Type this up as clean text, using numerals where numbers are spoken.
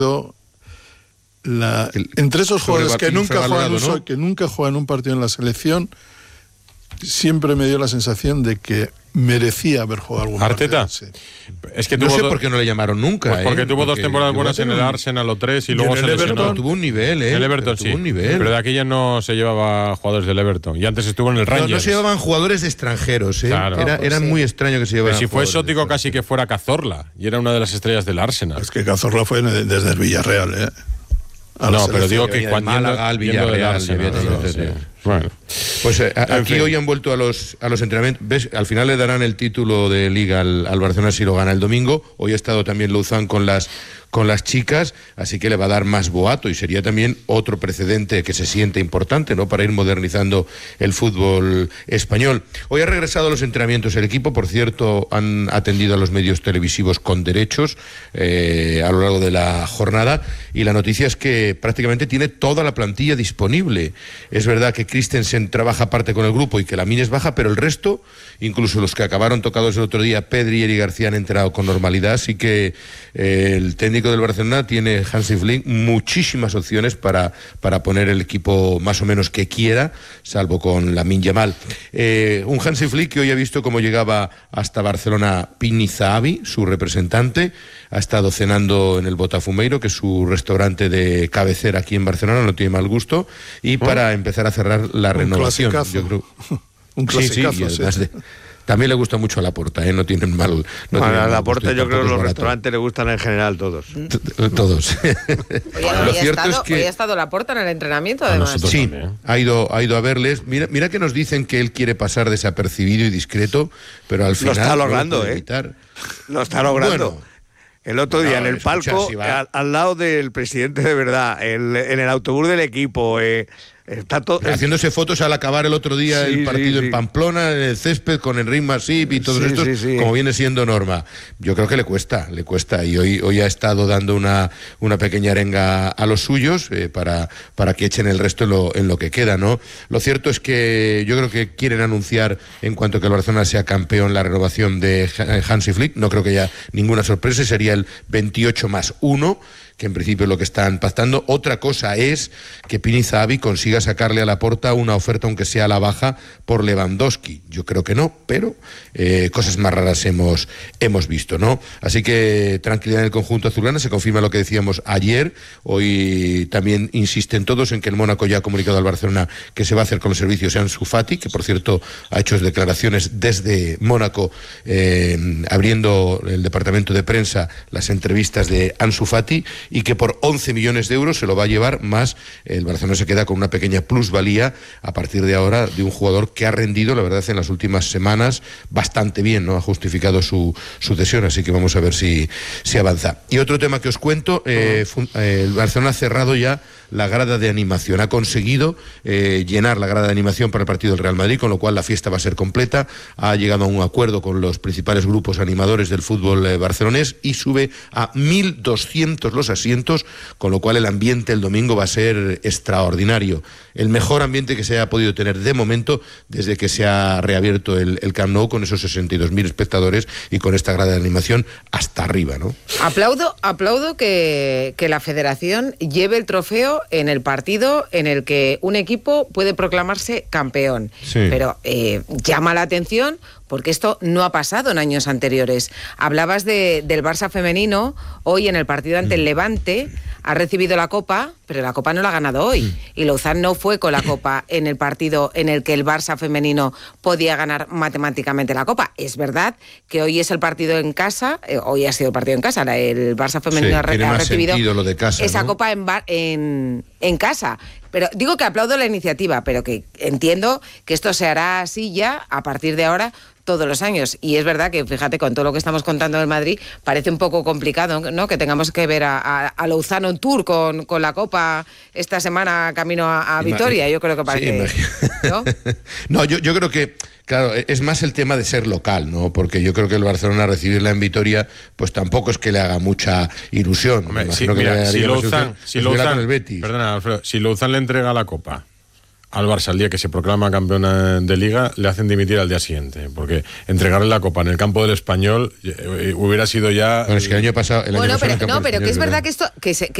entre esos jugadores que nunca ¿no? juegan un partido en la selección, siempre me dio la sensación de que merecía haber jugado algún ¿Arteta? partido. Sí. Es que no sé por qué no le llamaron nunca. Pues porque tuvo 2 temporadas buenas en el Arsenal o 3 y luego se lesionó. Tuvo un nivel, El Everton sí, pero de aquí ya no se llevaba jugadores del Everton. Y antes estuvo en el Rangers. No se llevaban jugadores de extranjeros, Claro. Era muy extraño que se llevaran. Si fue exótico casi que fuera Cazorla, y era una de las estrellas del Arsenal. Es que Cazorla fue desde el Villarreal, No, pero digo que cuando Málaga, al Villarreal, Bueno, pues aquí hoy han vuelto a los entrenamientos. ¿Ves? Al final le darán el título de Liga al Barcelona si lo gana el domingo. Hoy ha estado también Louzán con las chicas, así que le va a dar más boato y sería también otro precedente que se siente importante, ¿no?, para ir modernizando el fútbol español. Hoy ha regresado a los entrenamientos el equipo, por cierto, han atendido a los medios televisivos con derechos a lo largo de la jornada, y la noticia es que prácticamente tiene toda la plantilla disponible. Es verdad que Christensen trabaja aparte con el grupo y que Lamine es baja, pero el resto, incluso los que acabaron tocados el otro día, Pedri y Eric García, han entrado con normalidad, así que el técnico del Barcelona tiene, Hansi Flick, muchísimas opciones para poner el equipo más o menos que quiera, salvo con Lamine Yamal. Un Hansi Flick que hoy ha visto cómo llegaba hasta Barcelona Pini Zahavi, su representante, ha estado cenando en el Botafumeiro, que es su restaurante de cabecera aquí en Barcelona, no tiene mal gusto, y para empezar a cerrar la renovación. Yo creo. Un clasicazo, sí. También le gusta mucho a Laporta, no tienen mal. A Laporta yo creo que los restaurantes le gustan en general todos. Todos. Lo cierto es que hoy ha estado Laporta en el entrenamiento, además. Sí, ha ido a verles. Mira que nos dicen que él quiere pasar desapercibido y discreto, pero al final lo está logrando, Lo está logrando. Bueno, el otro día en el palco, al lado del presidente de verdad, en el autobús del equipo, está todo haciéndose fotos al acabar el otro día el partido en Pamplona, en el césped, con Enric Masip y todos estos, como viene siendo norma. Yo creo que le cuesta, y hoy ha estado dando una pequeña arenga a los suyos para que echen el resto en lo que queda, ¿no? Lo cierto es que yo creo que quieren anunciar, en cuanto que el Barcelona sea campeón, la renovación de Hansi Flick. No creo que haya ninguna sorpresa, sería el 28+1, que en principio es lo que están pactando. Otra cosa es que Pini Zahavi consiga sacarle a Laporta una oferta, aunque sea a la baja, por Lewandowski. Yo creo que no, pero cosas más raras hemos visto, ¿no? Así que tranquilidad en el conjunto azulgrana, se confirma lo que decíamos ayer. Hoy también insisten todos en que el Mónaco ya ha comunicado al Barcelona que se va a hacer con los servicios de Ansu Fati, que por cierto ha hecho declaraciones desde Mónaco, abriendo el departamento de prensa las entrevistas de Ansu Fati, y que por 11 millones de euros se lo va a llevar, más el Barcelona se queda con una pequeña plusvalía a partir de ahora de un jugador que ha rendido, la verdad, en las últimas semanas bastante bien, ¿no? Ha justificado su cesión, así que vamos a ver si avanza. Y otro tema que os cuento, el Barcelona ha cerrado ya la grada de animación, ha conseguido llenar la grada de animación para el partido del Real Madrid, con lo cual la fiesta va a ser completa, ha llegado a un acuerdo con los principales grupos animadores del fútbol barcelonés y sube a 1.200 los asientos, con lo cual el ambiente el domingo va a ser extraordinario. El mejor ambiente que se haya podido tener de momento desde que se ha reabierto el Camp Nou, con esos 62.000 espectadores y con esta grada de animación hasta arriba, ¿no? Aplaudo que la Federación lleve el trofeo en el partido en el que un equipo puede proclamarse campeón. Sí. Pero llama la atención porque esto no ha pasado en años anteriores. Hablabas del Barça femenino, hoy en el partido ante el Levante ha recibido la Copa, pero la Copa no la ha ganado hoy. Y Louzán no fue con la Copa en el partido en el que el Barça femenino podía ganar matemáticamente la Copa. Es verdad que hoy es el partido en casa, hoy ha sido el partido en casa, el Barça femenino ha recibido lo de casa, esa, ¿no?, Copa en casa. Pero digo que aplaudo la iniciativa, pero que entiendo que esto se hará así ya a partir de ahora todos los años. Y es verdad que, fíjate, con todo lo que estamos contando del Madrid, parece un poco complicado, ¿no?, que tengamos que ver a Louzán on tour con la Copa esta semana camino a Vitoria. Yo creo que parece... ¿no? No, yo creo que, claro, es más el tema de ser local, ¿no? Porque yo creo que el Barcelona recibirla en Vitoria, pues tampoco es que le haga mucha ilusión. Hombre, si Louzán, perdona, Alfredo, si Louzán le entrega la Copa al Barça el día que se proclama campeón de Liga, le hacen dimitir al día siguiente, porque entregarle la Copa en el campo del Español hubiera sido ya... Bueno, es que el año pasado... pero que es verdad que esto... que